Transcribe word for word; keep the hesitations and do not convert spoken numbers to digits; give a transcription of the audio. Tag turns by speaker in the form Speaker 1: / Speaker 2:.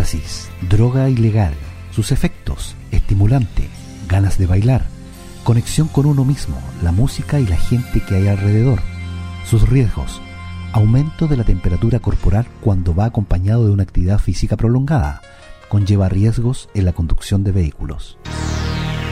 Speaker 1: éxtasis, droga ilegal, sus efectos, estimulante, ganas de bailar, conexión con uno mismo, la música y la gente que hay alrededor. Sus riesgos, aumento de la temperatura corporal cuando va acompañado de una actividad física prolongada, conlleva riesgos en la conducción de vehículos.